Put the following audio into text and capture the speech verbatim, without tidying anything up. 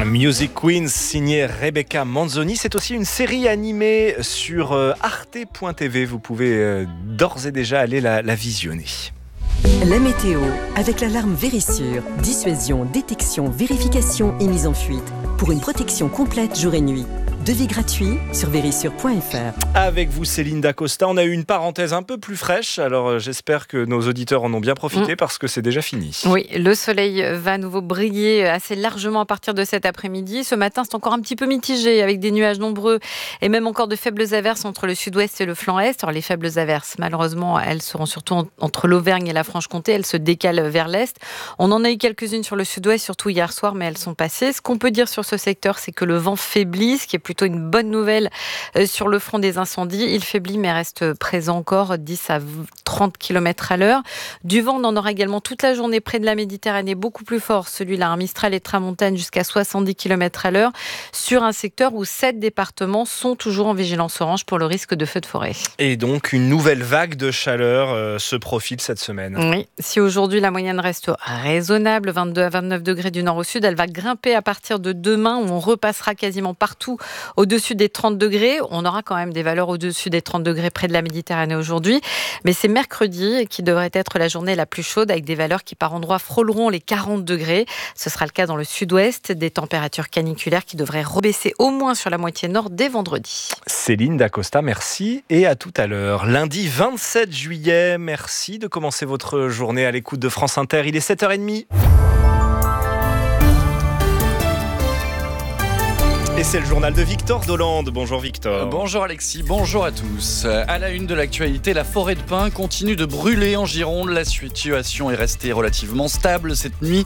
Music Queens, signée Rebecca Manzoni. C'est aussi une série animée sur arte point t v. Vous pouvez d'ores et déjà aller la, la visionner. La météo, avec l'alarme Vérissure. Dissuasion, détection, vérification et mise en fuite. Pour une protection complète jour et nuit. Devis gratuit sur vérissure point f r. Avec vous, Céline Dacosta, on a eu une parenthèse un peu plus fraîche. Alors j'espère que nos auditeurs en ont bien profité mmh. parce que c'est déjà fini. Oui, le soleil va à nouveau briller assez largement à partir de cet après-midi. Ce matin, c'est encore un petit peu mitigé avec des nuages nombreux et même encore de faibles averses entre le sud-ouest et le flanc est. Alors les faibles averses, malheureusement, elles seront surtout entre l'Auvergne et la Franche-Comté. Elles se décalent vers l'est. On en a eu quelques-unes sur le sud-ouest, surtout hier soir, mais elles sont passées. Ce qu'on peut dire sur ce secteur, c'est que le vent faiblit, ce qui est plutôt une bonne nouvelle sur le front des incendies. Il faiblit mais reste présent encore dix à trente kilomètres à l'heure. Du vent, on en aura également toute la journée près de la Méditerranée, beaucoup plus fort. Celui-là, un Mistral et Tramontane jusqu'à soixante-dix kilomètres à l'heure sur un secteur où sept départements sont toujours en vigilance orange pour le risque de feux de forêt. Et donc, une nouvelle vague de chaleur euh, se profile cette semaine. Oui, si aujourd'hui la moyenne reste raisonnable, vingt-deux à vingt-neuf degrés du nord au sud, elle va grimper à partir de demain où on repassera quasiment partout au-dessus des trente degrés. On aura quand même des valeurs au-dessus des trente degrés près de la Méditerranée aujourd'hui. Mais c'est mercredi qui devrait être la journée la plus chaude avec des valeurs qui par endroits frôleront les quarante degrés. Ce sera le cas dans le sud-ouest. Des températures caniculaires qui devraient rebaisser au moins sur la moitié nord dès vendredi. Céline Dacosta, merci et à tout à l'heure. Lundi vingt-sept juillet, merci de commencer votre journée à l'écoute de France Inter. Il est sept heures trente. Et c'est le journal de Victor Dolande. Bonjour Victor. Bonjour Alexis, bonjour à tous. À la une de l'actualité, la forêt de pins continue de brûler en Gironde. La situation est restée relativement stable cette nuit.